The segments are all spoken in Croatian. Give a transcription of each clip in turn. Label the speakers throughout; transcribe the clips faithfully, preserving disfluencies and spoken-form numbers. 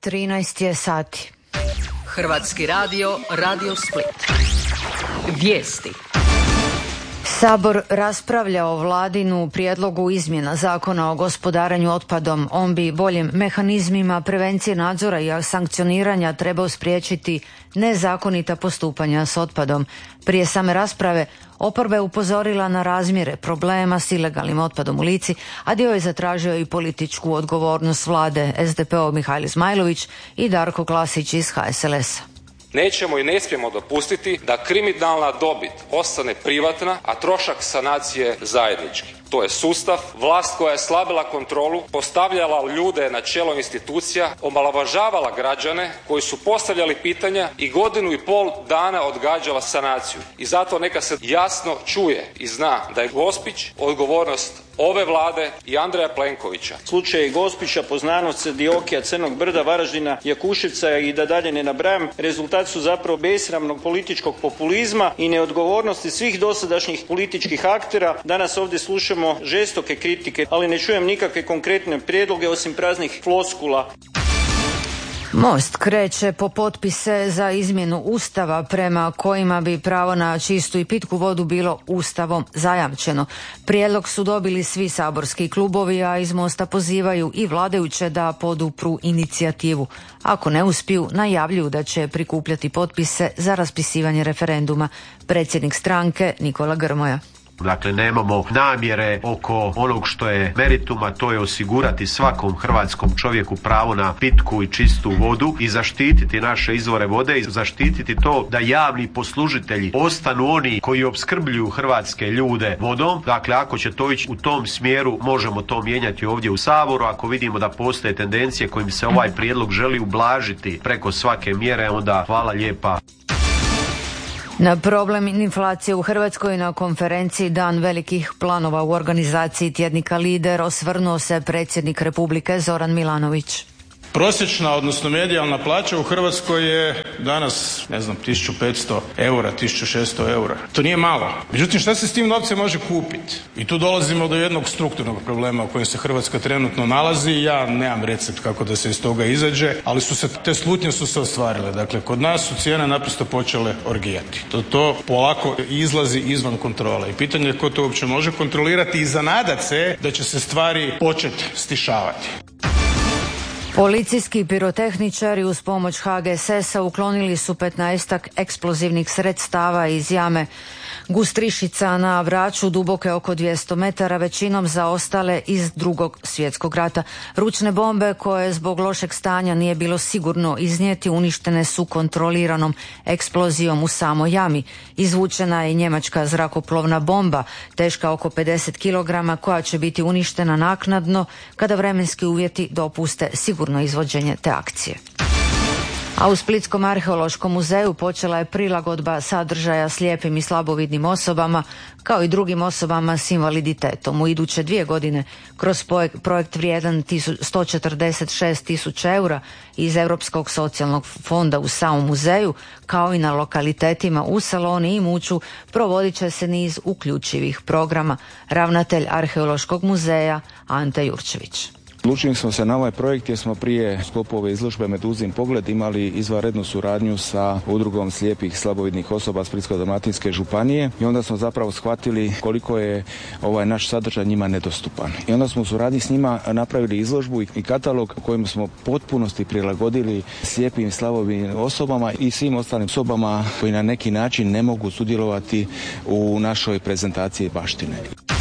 Speaker 1: trinaest je sati.
Speaker 2: Hrvatski radio, Radio Split. Vijesti.
Speaker 1: Sabor raspravlja o vladinu prijedlogu izmjena Zakona o gospodarenju otpadom. On bi boljim mehanizmima prevencije nadzora i sankcioniranja trebao spriječiti nezakonita postupanja s otpadom. Prije same rasprave oporba je upozorila na razmjere problema s ilegalnim otpadom u Lici, a dio je zatražio i političku odgovornost vlade. S D P-ov Mihajlo Zmajlović i Darko Klasić iz H S L S-a.
Speaker 3: Nećemo i ne smijemo dopustiti da kriminalna dobit ostane privatna, a trošak sanacije zajednički. To je sustav, vlast koja je slabila kontrolu, postavljala ljude na čelo institucija, omalovažavala građane koji su postavljali pitanja i godinu i pol dana odgađala sanaciju. I zato neka se jasno čuje i zna da je Gospić odgovornost ove vlade i Andreja Plenkovića.
Speaker 4: Slučaj Gospića, Poznanovca, Diokija, Crnog brda, Varaždina, Jakuševca i da dalje ne nabrajam, rezultat su zapravo besramnog političkog populizma i neodgovornosti svih dosadašnjih političkih aktera. Danas ovdje slušamo žestoke kritike, ali ne čujem nikakve konkretne prijedloge osim praznih floskula.
Speaker 1: Most kreće po potpise za izmjenu Ustava prema kojima bi pravo na čistu i pitku vodu bilo Ustavom zajamčeno. Prijedlog su dobili svi saborski klubovi, a iz Mosta pozivaju i vladajuće da podupru inicijativu. Ako ne uspiju, najavljuju da će prikupljati potpise za raspisivanje referenduma. Predsjednik stranke Nikola Grmoja.
Speaker 5: Dakle, nemamo namjere oko onog što je meritum, a to je osigurati svakom hrvatskom čovjeku pravo na pitku i čistu vodu i zaštititi naše izvore vode i zaštititi to da javni poslužitelji ostanu oni koji opskrbljuju hrvatske ljude vodom. Dakle, ako će to ići u tom smjeru, možemo to mijenjati ovdje u Saboru. Ako vidimo da postoje tendencije kojim se ovaj prijedlog želi ublažiti preko svake mjere, onda hvala lijepa.
Speaker 1: Na problem inflacije u Hrvatskoj na konferenciji Dan velikih planova u organizaciji tjednika Lider osvrnuo se predsjednik Republike Zoran Milanović.
Speaker 6: Prosječna, odnosno medijalna plaća u Hrvatskoj je danas, ne znam, tisuću petsto eura, tisuću šesto eura. To nije malo. Međutim, šta se s tim novcem može kupiti? I tu dolazimo do jednog strukturnog problema u kojem se Hrvatska trenutno nalazi. Ja nemam recept kako da se iz toga izađe, ali su se, te slutnje su se ostvarile. Dakle, kod nas su cijene naprosto počele orgijati. To, to polako izlazi izvan kontrole. I pitanje je ko to uopće može kontrolirati i zanadat se da će se stvari početi stišavati.
Speaker 1: Policijski pirotehničari uz pomoć H G S S-a uklonili su petnaestak eksplozivnih sredstava iz jame Gustrišica na Vraču, duboke oko dvjesto metara, većinom zaostale iz Drugog svjetskog rata. Ručne bombe koje zbog lošeg stanja nije bilo sigurno iznijeti uništene su kontroliranom eksplozijom u samoj jami. Izvučena je njemačka zrakoplovna bomba, teška oko pedeset kilograma, koja će biti uništena naknadno kada vremenski uvjeti dopuste sigurno izvođenje te akcije. A u Splitskom arheološkom muzeju počela je prilagodba sadržaja slijepim i slabovidnim osobama kao i drugim osobama s invaliditetom. U iduće dvije godine kroz projekt vrijedan sto četrdeset šest tisuća eura iz Europskog socijalnog fonda u samom muzeju kao i na lokalitetima u Saloni i Muću provodit će se niz uključivih programa. Ravnatelj arheološkog muzeja Ante Jurčević.
Speaker 7: Odlučili smo se na ovaj projekt jer smo prije sklopu ove izložbe Meduzin pogled imali izvanrednu suradnju sa udrugom slijepih slabovidnih osoba Splitsko-dalmatinske županije i onda smo zapravo shvatili koliko je ovaj naš sadržaj njima nedostupan. I onda smo u suradnji s njima napravili izložbu i katalog kojim smo potpunosti prilagodili slijepim i slabovidnim osobama i svim ostalim osobama koji na neki način ne mogu sudjelovati u našoj prezentaciji baštine.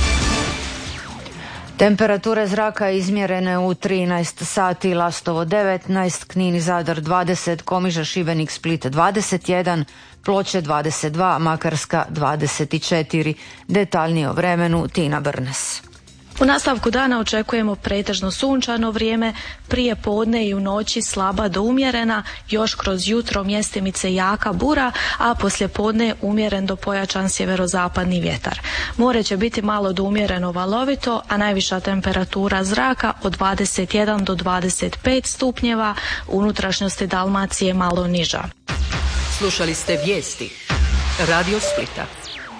Speaker 1: Temperature zraka izmjerene u trinaest sati, Lastovo devetnaest, Knin i Zadar dvadeset, Komiža, Šibenik, Split dvadeset jedan, Ploče dvadeset dva, Makarska dvadeset četiri. Detaljnije o vremenu Tina Brnes.
Speaker 8: U nastavku dana očekujemo pretežno sunčano vrijeme, prije podne i u noći slaba do umjerena, još kroz jutro mjestimice jaka bura, a poslije podne umjeren do pojačan sjeverozapadni vjetar. More će biti malo do umjereno valovito, a najviša temperatura zraka od dvadeset jedan do dvadeset pet stupnjeva, u unutrašnjosti Dalmacije malo niža.
Speaker 2: Slušali ste vijesti Radio Splita.